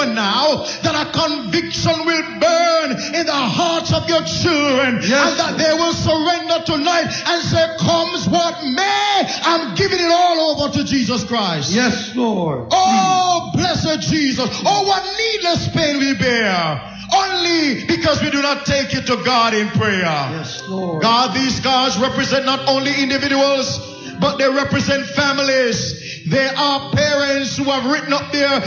open now, that a conviction will burn in the hearts of your children, and that they will surrender tonight and say, comes what may, I'm giving it all over to Jesus Christ. Yes, Lord. Oh, blessed Jesus. Oh, what needless pain we bear, only because we do not take it to God in prayer. Yes, Lord. God, these scars represent not only individuals, but they represent families. They are parents who have written up their